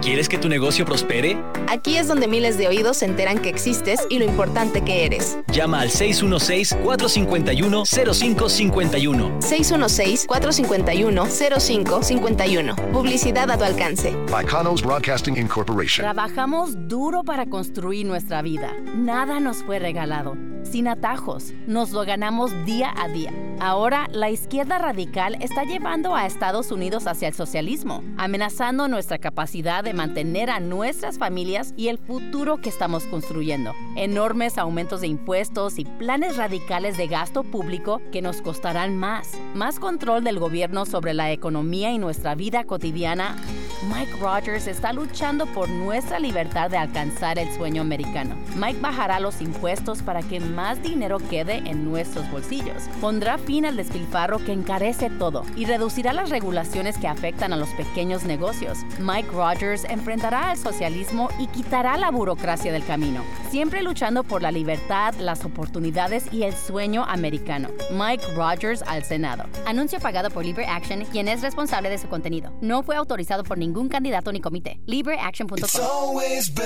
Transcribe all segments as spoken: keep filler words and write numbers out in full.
¿Quieres que tu negocio prospere? Aquí es donde miles de oídos se enteran que existes y lo importante que eres. Llama al seis uno seis, cuatro cinco uno, cero cinco cinco uno. seis uno seis, cuatro cinco uno, cero cinco cinco uno. Publicidad a tu alcance. Bacanos Broadcasting Incorporation. Trabajamos duro para construir nuestra vida. Nada nos fue regalado. Sin atajos, nos lo ganamos día a día. Ahora, la izquierda radical está llevando a Estados Unidos hacia el socialismo, amenazando nuestra capacidad de mantener a nuestras familias y el futuro que estamos construyendo. Enormes aumentos de impuestos y planes radicales de gasto público que nos costarán más. Más control del gobierno sobre la economía y nuestra vida cotidiana. Mike Rogers está luchando por nuestra libertad de alcanzar el sueño americano. Mike bajará los impuestos para que más dinero quede en nuestros bolsillos. Pondrá fin al despilfarro que encarece todo y reducirá las regulaciones que afectan a los pequeños negocios. Mike Rogers enfrentará al socialismo y quitará la burocracia del camino, siempre luchando por la libertad, las oportunidades y el sueño americano. Mike Rogers al Senado. Anuncio pagado por Libre Action, quien es responsable de su contenido. No fue autorizado por ningún candidato ni comité. libre action punto com.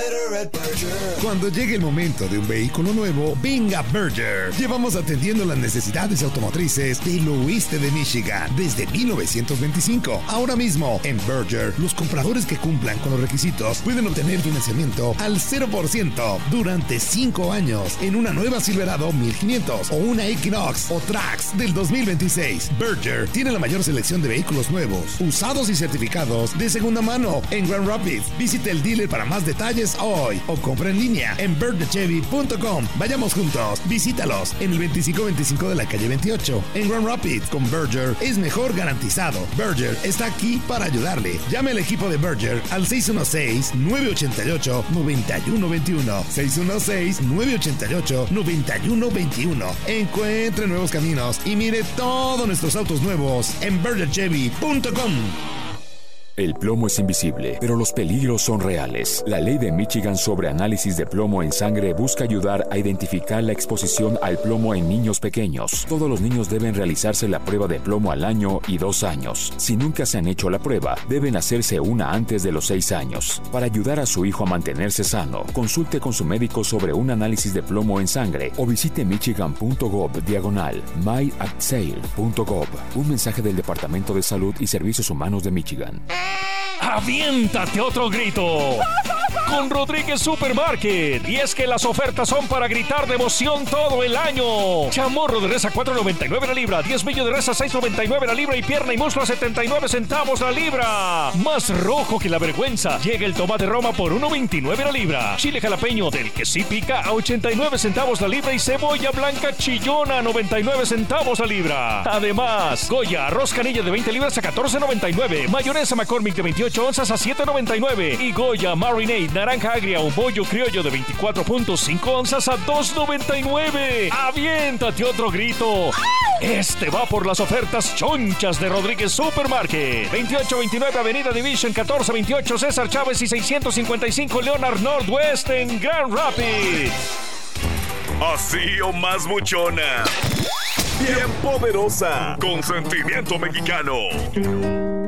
Cuando llegue el momento de un vehículo nuevo, venga Berger. Llevamos atendiendo las necesidades automotrices del oeste de Michigan desde mil novecientos veinticinco. Ahora mismo, en Berger, los compradores que cumplan con los requisitos pueden obtener financiamiento al cero por ciento durante cinco años en una nueva Silverado mil quinientos o una Equinox o Trax del dos mil veintiséis. Berger tiene la mayor selección de vehículos nuevos, usados y certificados de segunda mano en Grand Rapids. Visite el dealer para más detalles hoy o compra en línea en berger chevy punto com. Vayamos juntos. Visítalos en el veinticinco veinticinco de la calle veintiocho en Grand Rapids. Con Berger es mejor garantizado. Berger está aquí para ayudarle. Llame al equipo de Berger al seis uno seis, nueve ocho ocho, nueve uno dos uno. seis uno seis, nueve ocho ocho, nueve uno dos uno. Encuentre nuevos caminos y mire todos nuestros autos nuevos en berger chevy punto com. El plomo es invisible, pero los peligros son reales. La ley de Michigan sobre análisis de plomo en sangre busca ayudar a identificar la exposición al plomo en niños pequeños. Todos los niños deben realizarse la prueba de plomo al año y dos años. Si nunca se han hecho la prueba, deben hacerse una antes de los seis años. Para ayudar a su hijo a mantenerse sano, consulte con su médico sobre un análisis de plomo en sangre o visite michigan.gov diagonal myapsale punto gov. Un mensaje del Departamento de Salud y Servicios Humanos de Michigan. ¡Aviéntate otro grito! Con Rodríguez Supermarket. Y es que las ofertas son para gritar de emoción todo el año. Chamorro de res a cuatro noventa y nueve la libra. diez millo de res a seis noventa y nueve la libra. Y pierna y muslo a setenta y nueve centavos la libra. Más rojo que la vergüenza. Llega el tomate Roma por uno veintinueve la libra. Chile jalapeño del que sí pica a ochenta y nueve centavos la libra. Y cebolla blanca chillona a noventa y nueve centavos la libra. Además, Goya arroz canilla de veinte libras a catorce noventa y nueve. Mayonesa McCormick de veintiocho onzas a siete noventa y nueve. Y Goya marinade naranja agria o bollo criollo de veinticuatro punto cinco onzas a dos noventa y nueve. ¡Aviéntate otro grito! Este va por las ofertas chonchas de Rodríguez Supermarket. veintiocho veintinueve Avenida Division, catorce veintiocho César Chávez y seiscientos cincuenta y cinco Leonard Northwest en Grand Rapids. Así o más buchona. Bien poderosa. Con sentimiento mexicano.